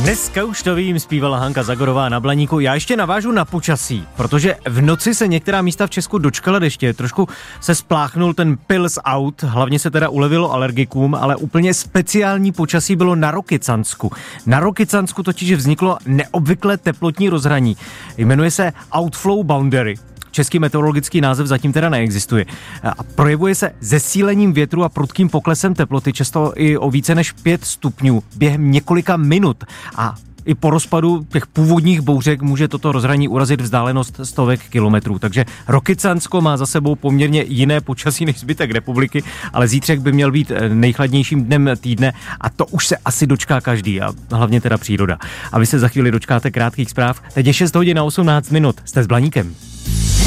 Dneska už to vím, zpívala Hanka Zagorová na Blaníku. Já ještě navážu na počasí, protože v noci se některá místa v Česku dočkala deště. Trošku se spláchnul ten pils out, hlavně se teda ulevilo alergikům, ale úplně speciální počasí bylo na Rokycansku. Na Rokycansku totiž vzniklo neobvyklé teplotní rozhraní. Jmenuje se Outflow Boundary. Český meteorologický název zatím teda neexistuje. A projevuje se zesílením větru a prudkým poklesem teploty, často i o více než 5 stupňů během několika minut. A i po rozpadu těch původních bouřek může toto rozhraní urazit vzdálenost stovek kilometrů. Takže Rokycansko má za sebou poměrně jiné počasí než zbytek republiky, ale zítřek by měl být nejchladnějším dnem týdne a to už se asi dočká každý a hlavně teda příroda. A vy se za chvíli dočkáte krátkých zpráv. Teď je 6 hodin a 18 minut. Jste s Blaníkem.